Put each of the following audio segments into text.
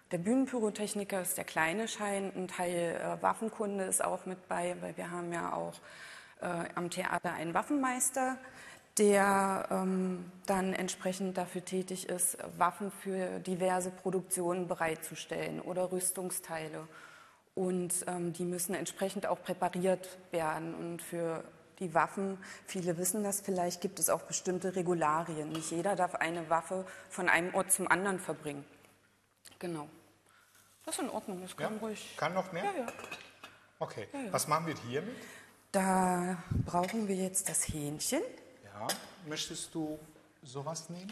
Der Bühnenpyrotechniker ist der kleine Schein, ein Teil Waffenkunde ist auch mit bei, weil wir haben ja auch am Theater einen Waffenmeister, der dann entsprechend dafür tätig ist, Waffen für diverse Produktionen bereitzustellen oder Rüstungsteile. Und die müssen entsprechend auch präpariert werden. Und für die Waffen, viele wissen das vielleicht, gibt es auch bestimmte Regularien. Nicht jeder darf eine Waffe von einem Ort zum anderen verbringen. Genau. Das ist in Ordnung, das kann ruhig. Kann noch mehr? Ja, ja. Okay. Ja. Was machen wir hiermit? Da brauchen wir jetzt das Hähnchen. Ja. Möchtest du sowas nehmen?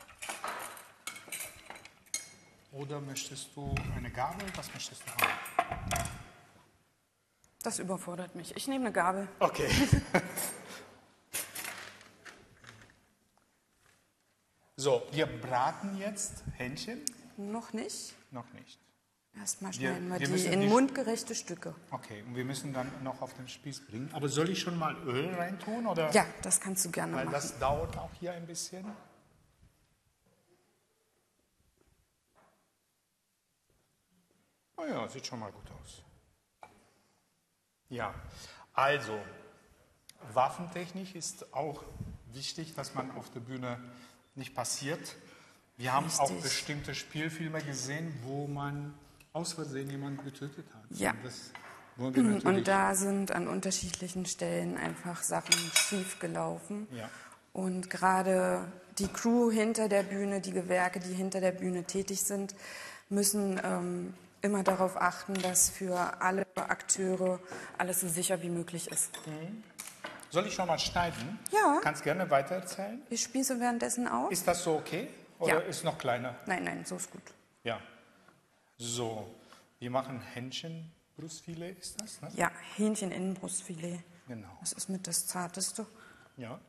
Oder möchtest du eine Gabel? Was möchtest du haben? Das überfordert mich. Ich nehme eine Gabel. Okay. So, wir braten jetzt Hähnchen? Noch nicht. Noch nicht. Erstmal schneiden wir die müssen in mundgerechte Stücke. Okay, und wir müssen dann noch auf den Spieß bringen. Aber soll ich schon mal Öl reintun? Oder? Ja, das kannst du gerne machen. Weil das dauert auch hier ein bisschen. Oh ja, sieht schon mal gut aus. Ja, also Waffentechnik ist auch wichtig, dass man auf der Bühne nicht passiert. Wir haben auch bestimmte Spielfilme gesehen, wo man aus Versehen jemanden getötet hat. Ja. Und da sind an unterschiedlichen Stellen einfach Sachen schief gelaufen. Ja. Und gerade die Crew hinter der Bühne, die Gewerke, die hinter der Bühne tätig sind, müssen immer darauf achten, dass für alle Akteure alles so sicher wie möglich ist. Mhm. Soll ich schon mal schneiden? Ja. Kannst gerne weitererzählen. Ich spieße währenddessen aus. Ist das so okay? Oder ist noch kleiner? Nein, so ist gut. Ja. So, wir machen Hähnchenbrustfilet, ist das? Ne? Ja, Hähncheninnenbrustfilet. Genau. Das ist mit das Zarteste. Ja.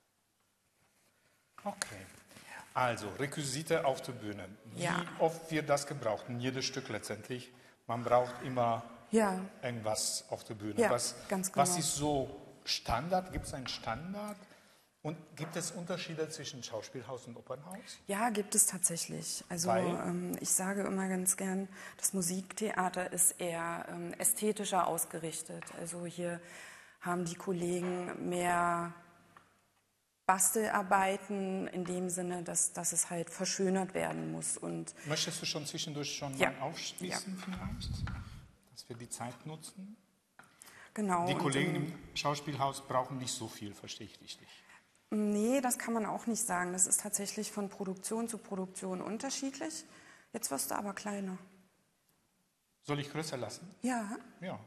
Okay. Also, Requisite auf der Bühne. Wie oft wird das gebraucht? In jedes Stück letztendlich. Man braucht immer irgendwas auf der Bühne. Ja, ganz genau. Was ist so Standard? Gibt es einen Standard? Und gibt es Unterschiede zwischen Schauspielhaus und Opernhaus? Ja, gibt es tatsächlich. Also ich sage immer ganz gern, das Musiktheater ist eher ästhetischer ausgerichtet. Also hier haben die Kollegen mehr Bastelarbeiten in dem Sinne, dass es halt verschönert werden muss. Und möchtest du schon zwischendurch mal aufschließen vielleicht, dass wir die Zeit nutzen? Genau. Die Kollegen im Schauspielhaus brauchen nicht so viel, verstehe ich richtig? Nee, das kann man auch nicht sagen. Das ist tatsächlich von Produktion zu Produktion unterschiedlich. Jetzt wirst du aber kleiner. Soll ich größer lassen? Ja. Ja.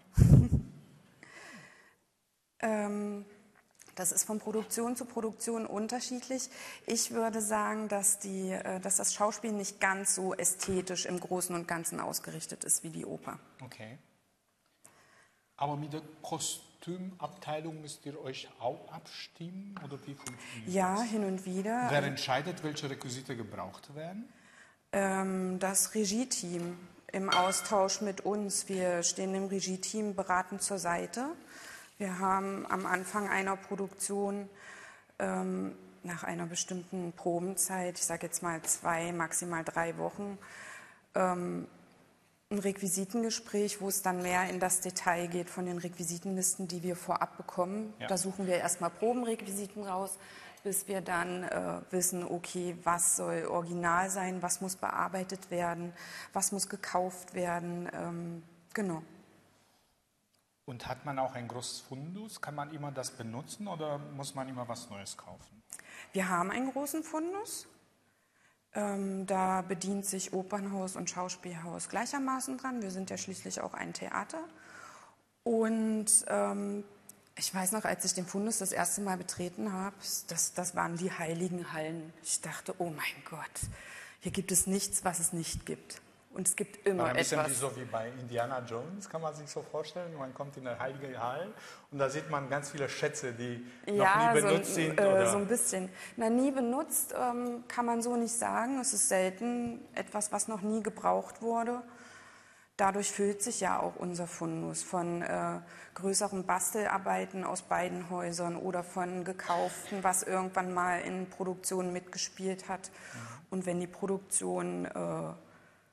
Das ist von Produktion zu Produktion unterschiedlich. Ich würde sagen, dass das Schauspiel nicht ganz so ästhetisch im Großen und Ganzen ausgerichtet ist wie die Oper. Okay. Aber mit der Kostümabteilung müsst ihr euch auch abstimmen? Oder wie funktioniert das? Ja, hin und wieder. Wer entscheidet, welche Requisite gebraucht werden? Das Regie-Team im Austausch mit uns. Wir stehen dem Regie-Team beratend zur Seite. Wir haben am Anfang einer Produktion nach einer bestimmten Probenzeit, ich sage jetzt mal 2, maximal 3 Wochen, ein Requisitengespräch, wo es dann mehr in das Detail geht von den Requisitenlisten, die wir vorab bekommen. Ja. Da suchen wir erstmal Probenrequisiten raus, bis wir dann wissen, okay, was soll original sein, was muss bearbeitet werden, was muss gekauft werden, genau. Und hat man auch ein großes Fundus? Kann man immer das benutzen oder muss man immer was Neues kaufen? Wir haben einen großen Fundus. Da bedient sich Opernhaus und Schauspielhaus gleichermaßen dran. Wir sind ja schließlich auch ein Theater. Und ich weiß noch, als ich den Fundus das erste Mal betreten habe, das waren die heiligen Hallen. Ich dachte, oh mein Gott, hier gibt es nichts, was es nicht gibt. Und es gibt immer ein bisschen etwas. So wie bei Indiana Jones, kann man sich so vorstellen. Man kommt in eine heilige Halle und da sieht man ganz viele Schätze, die noch nie benutzt sind. Oder? So ein bisschen. Na, nie benutzt kann man so nicht sagen. Es ist selten etwas, was noch nie gebraucht wurde. Dadurch füllt sich ja auch unser Fundus von größeren Bastelarbeiten aus beiden Häusern oder von gekauften, was irgendwann mal in Produktionen mitgespielt hat. Und wenn die Produktion